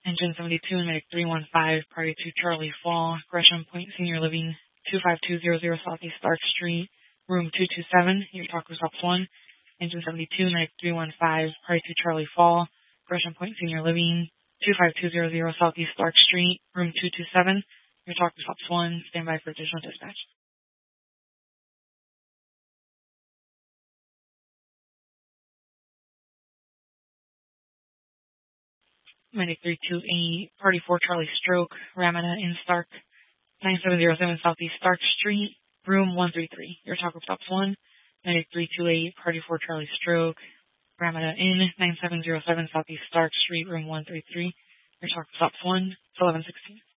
Engine 72, Medic 315, Party 2 Charlie Fall, Gresham Point Senior Living, 25200 Southeast Stark Street, Room 227, your talk was up 1. Engine 72, Medic 315, Party 2 Charlie Fall, Gresham Point Senior Living, 25200 Southeast Stark Street, Room 227, your talk was up 1. Stand by for additional dispatch. Medic 328, Party 4 Charlie Stroke, Ramada in Stark, 9707 Southeast Stark Street, Room 133. Your talk was up 1. Medic 328, Party 4 Charlie Stroke, Ramada Inn, 9707 Southeast Stark Street, Room 133. Your talk was up 1. It's 1116.